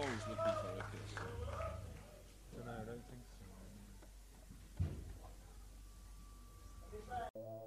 always looking for hookers. Don't know, I don't think